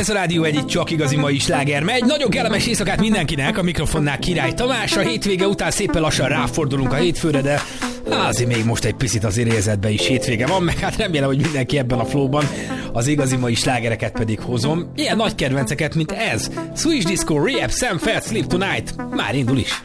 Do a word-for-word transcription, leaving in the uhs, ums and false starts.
Ez a Rádió egy csak igazi mai sláger megy. Nagyon kellemes éjszakát mindenkinek, a mikrofonnál Király Tamás. A hétvége után szépen lassan ráfordulunk a hétfőre, de azért még most egy picit az érzetben is hétvége van, meg hát remélem, hogy mindenki ebben a flowban, az igazi mai slágereket pedig hozom. Ilyen nagy kedvenceket, mint ez. Switch Disco, Rehab, Sam Feld, Sleep Tonight. Már indul is.